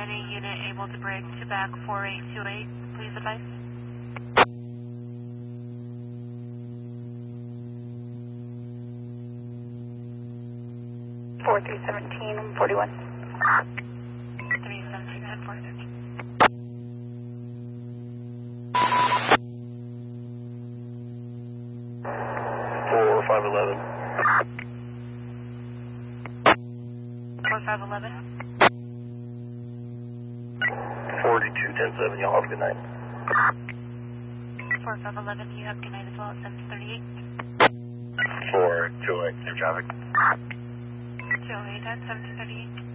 any unit able to break to back 4828, please advise. Four 317 41. 317 and 413. 4511. 4511. 4210-7, y'all have a good night. 4511, you have good night as well at 738. 428, same traffic. 208 at 738.